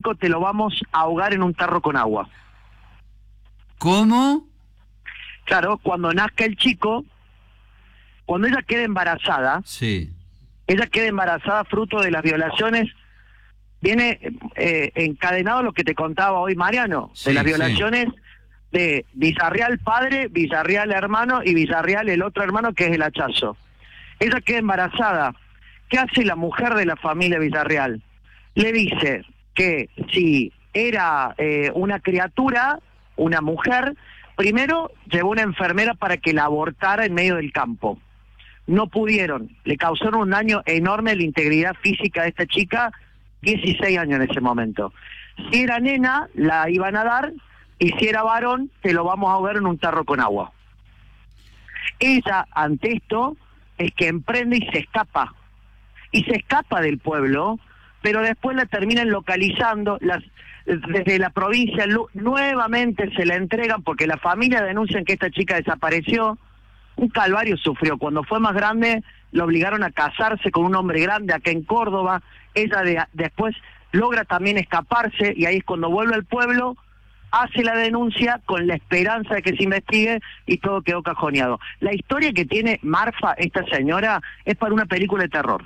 chico te lo vamos a ahogar en un tarro con agua. ¿Cómo? Claro, cuando nazca el chico, cuando ella quede embarazada, sí, ella queda embarazada fruto de las violaciones, viene encadenado lo que te contaba hoy Mariano, sí, de las violaciones de Villarreal padre, Villarreal hermano y Villarreal el otro hermano que es el hachazo. Ella queda embarazada. ¿Qué hace la mujer de la familia Villarreal? Le dice que si era una criatura, una mujer, primero llevó una enfermera para que la abortara en medio del campo. No pudieron, le causaron un daño enorme a la integridad física de esta chica, 16 años en ese momento. Si era nena, la iban a dar, y si era varón, te lo vamos a ahogar en un tarro con agua. Ella, ante esto, es que emprende y se escapa. Y se escapa del pueblo, pero después la terminan localizando, desde la provincia nuevamente se la entregan porque la familia denuncian que esta chica desapareció. Un calvario sufrió. Cuando fue más grande, lo obligaron a casarse con un hombre grande acá en Córdoba. Ella después logra también escaparse y ahí es cuando vuelve al pueblo, hace la denuncia con la esperanza de que se investigue y todo quedó cajoneado. La historia que tiene Marfa, esta señora, es para una película de terror.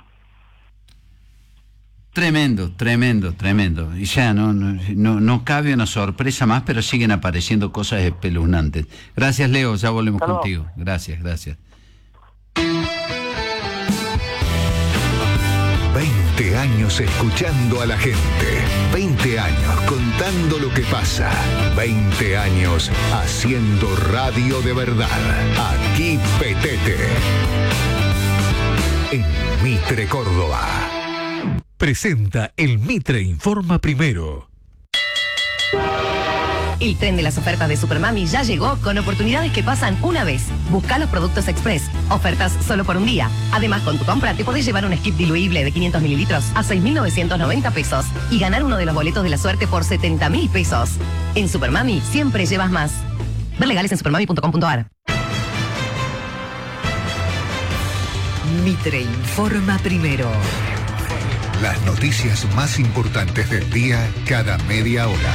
Tremendo, tremendo, tremendo. Y ya no cabe una sorpresa más, pero siguen apareciendo cosas espeluznantes. Gracias, Leo, ya volvemos contigo. Gracias. 20 años escuchando a la gente. 20 años contando lo que pasa. 20 años haciendo radio de verdad. Aquí Petete. En Mitre, Córdoba. Presenta el Mitre Informa Primero. El tren de las ofertas de Supermami ya llegó con oportunidades que pasan una vez. Busca los productos Express. Ofertas solo por un día. Además, con tu compra te podés llevar un skip diluible de 500 mililitros a 6.990 pesos y ganar uno de los boletos de la suerte por 70.000 pesos. En Supermami siempre llevas más. Ver legales en supermami.com.ar. Mitre Informa Primero. Las noticias más importantes del día cada media hora.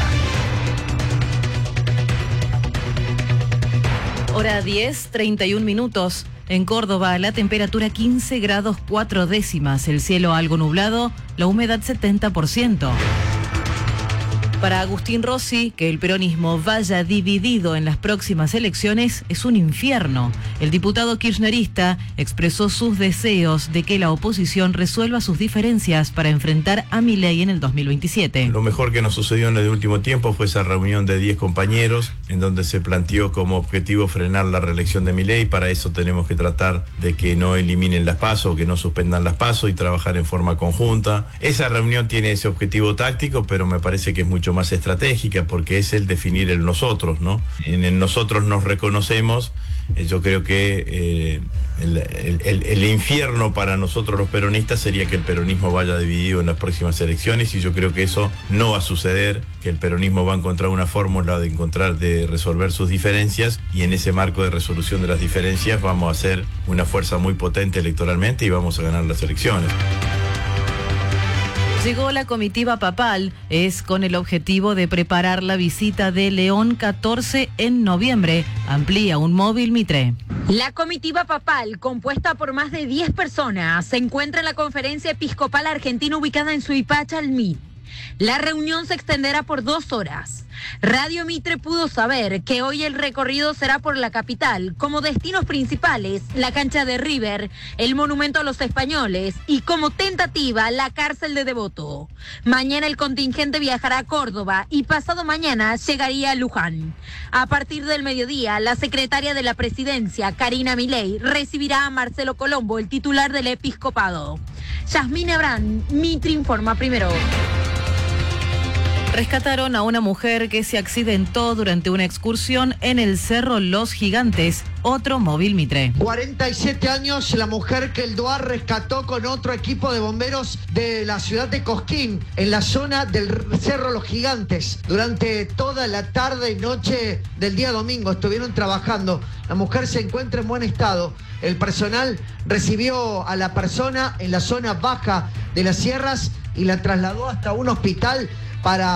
Hora 10, 31 minutos. En Córdoba, la temperatura 15 grados 4 décimas. El cielo algo nublado, la humedad 70%. Para Agustín Rossi, que el peronismo vaya dividido en las próximas elecciones es un infierno. El diputado kirchnerista expresó sus deseos de que la oposición resuelva sus diferencias para enfrentar a Milei en el 2027. Lo mejor que nos sucedió en el último tiempo fue esa reunión de 10 compañeros en donde se planteó como objetivo frenar la reelección de Milei. Para eso tenemos que tratar de que no eliminen las PASO, que no suspendan las PASO y trabajar en forma conjunta. Esa reunión tiene ese objetivo táctico, pero me parece que es mucho más estratégica porque es el definir el nosotros, ¿no? En el nosotros nos reconocemos. Yo creo que el infierno para nosotros los peronistas sería que el peronismo vaya dividido en las próximas elecciones y yo creo que eso no va a suceder, que el peronismo va a encontrar una fórmula de resolver sus diferencias y en ese marco de resolución de las diferencias vamos a ser una fuerza muy potente electoralmente y vamos a ganar las elecciones. Llegó la comitiva papal, es con el objetivo de preparar la visita de León XIV en noviembre. Amplía un móvil Mitre. La comitiva papal, compuesta por más de 10 personas, se encuentra en la Conferencia Episcopal Argentina ubicada en Suipacha, Almí. La reunión se extenderá por 2 horas. Radio Mitre pudo saber que hoy el recorrido será por la capital, como destinos principales, la cancha de River, el monumento a los españoles y como tentativa, la cárcel de Devoto. Mañana el contingente viajará a Córdoba y pasado mañana llegaría a Luján. A partir del mediodía, la secretaria de la presidencia, Karina Milei, recibirá a Marcelo Colombo, el titular del episcopado. Yasmín Abrán, Mitre Informa Primero. Rescataron a una mujer que se accidentó durante una excursión en el Cerro Los Gigantes. Otro móvil Mitre. 47 años, la mujer que el DOA rescató con otro equipo de bomberos de la ciudad de Cosquín, en la zona del Cerro Los Gigantes. Durante toda la tarde y noche del día domingo estuvieron trabajando. La mujer se encuentra en buen estado. El personal recibió a la persona en la zona baja de las sierras y la trasladó hasta un hospital para